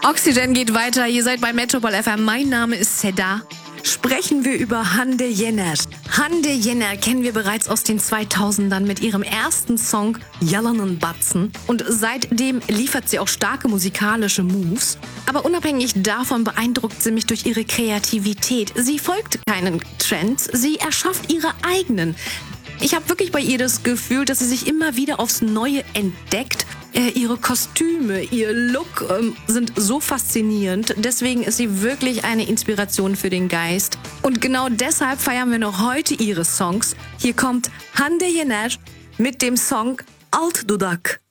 Oxygen geht weiter. Ihr seid bei Metropol FM. Mein Name ist Seda. Sprechen wir über Hande Yener. Hande Yener kennen wir bereits aus den 2000ern mit ihrem ersten Song Yalanın Batsın. Und seitdem liefert sie auch starke musikalische Moves. Aber unabhängig davon beeindruckt sie mich durch ihre Kreativität. Sie folgt keinen Trends, sie erschafft ihre eigenen. Ich habe wirklich bei ihr das Gefühl, dass sie sich immer wieder aufs Neue entdeckt. Ihre Kostüme, ihr Look sind so faszinierend. Deswegen ist sie wirklich eine Inspiration für den Geist. Und genau deshalb feiern wir noch heute ihre Songs. Hier kommt Hande Yener mit dem Song Alt Dudak.